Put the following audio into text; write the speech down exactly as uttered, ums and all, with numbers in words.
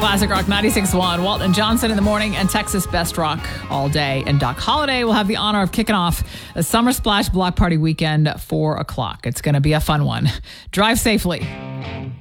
Classic Rock ninety-six point one. Walton and Johnson in the morning and Texas Best Rock all day. And Doc Holliday will have the honor of kicking off a Summer Splash Block Party weekend at four o'clock. It's going to be a fun one. Drive safely.